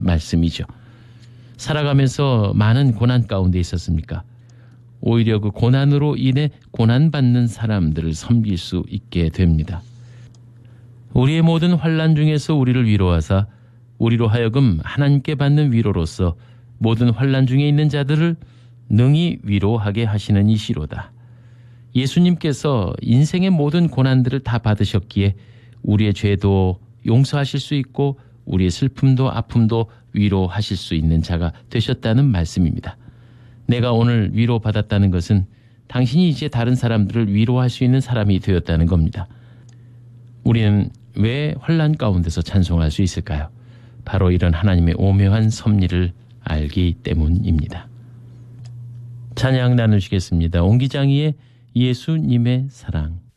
말씀이죠. 살아가면서 많은 고난 가운데 있었습니까? 오히려 그 고난으로 인해 고난받는 사람들을 섬길 수 있게 됩니다. 우리의 모든 환난 중에서 우리를 위로하사 우리로 하여금 하나님께 받는 위로로서 모든 환난 중에 있는 자들을 능히 위로하게 하시는 이시로다. 예수님께서 인생의 모든 고난들을 다 받으셨기에 우리의 죄도 용서하실 수 있고 우리의 슬픔도 아픔도 위로하실 수 있는 자가 되셨다는 말씀입니다. 내가 오늘 위로받았다는 것은 당신이 이제 다른 사람들을 위로할 수 있는 사람이 되었다는 겁니다. 우리는 왜 환난 가운데서 찬송할 수 있을까요? 바로 이런 하나님의 오묘한 섭리를 알기 때문입니다. 찬양 나누시겠습니다. 옹기장이의 예수님의 사랑.